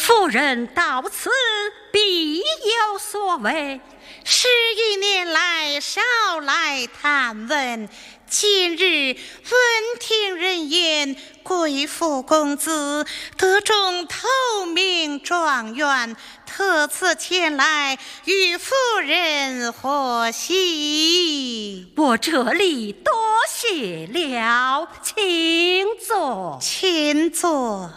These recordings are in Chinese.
夫人到此必有所为。 11年来少来探问，今日闻听人言，贵府公子得中头名状元，特此前来与夫人贺喜。 我这里多谢了，请坐， 请坐。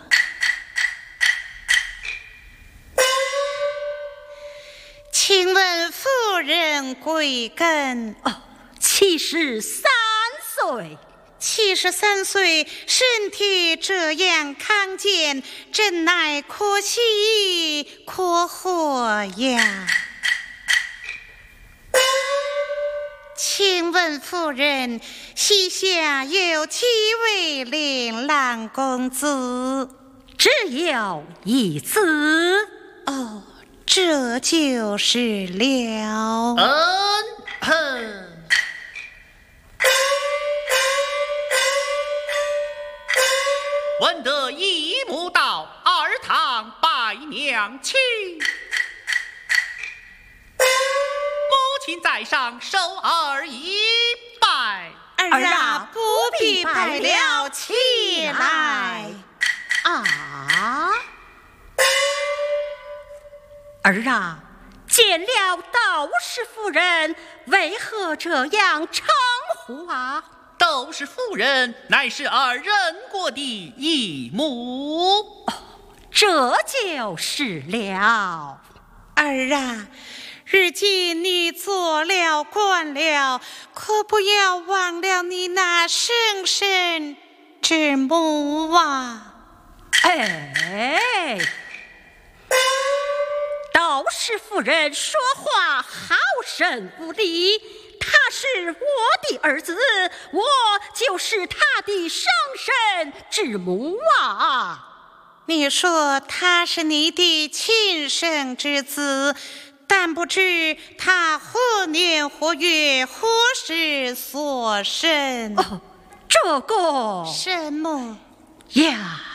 请问夫人贵庚 ？73岁。 73岁，身体这样康健，真乃可喜可贺呀！请问夫人，膝下有几位琳琅公子？ 只有一子。 哦，这就是了。 闻得一母到，二堂拜娘亲。母亲在上，受儿一拜。 儿啊，不必拜了，起来。 儿啊，见了窦氏夫人，为何这样称呼啊？ 窦氏夫人乃是儿认过的义母。 这就是了。 儿啊，如今你做了官了，可不要忘了你那生身之母啊！ 窦氏夫人说话好生无礼，他是我的儿子，我就是他的生身之母啊！ 你说他是你的亲生之子，但不知他何年何月何时所生？ 这个什么呀？